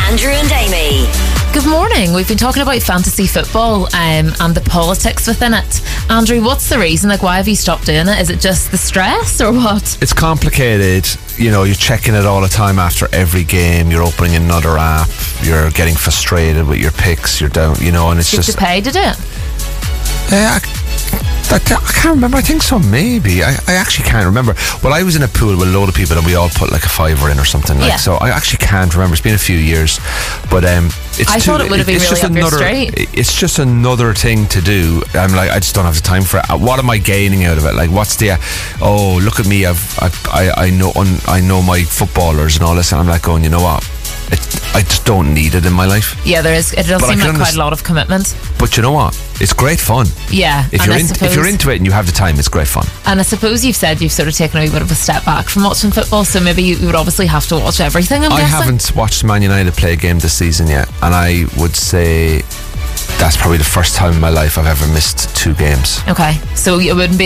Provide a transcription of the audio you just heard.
Andrew and Amy. Good morning. We've been talking about fantasy football and the politics within it. Andrew, what's the reason? Like, why have you stopped doing it? Is it just the stress or what? It's complicated. You know, you're checking it all the time after every game. You're opening another app. You're getting frustrated with your picks. You're down, you know, and it's Did just... you pay to do it? I can't remember. I think so, maybe. I actually can't remember. Well, I was in a pool with a load of people and we all put like a $5 in or something. Like, Yeah. so I actually can't remember. It's been a few years. But I thought it would have been really up your street. It's just another thing to do. I'm like, I just don't have the time for it. What am I gaining out of it? Like, what's the... oh, look at me. I know my footballers and all this. And I'm like going, you know what? I just don't need it in my life. Yeah, there is. It does But I seem can like quite a lot of commitment. But you know what? It's great fun. Yeah. If you're into it and you have the time, it's great fun. And I suppose you've said you've sort of taken a wee bit of a step back from watching football, so maybe you would obviously have to watch everything, I'm I guessing. haven't watched Man United play a game this season yet, and I would say that's probably the first time in my life I've ever missed 2 games. Okay, so it wouldn't be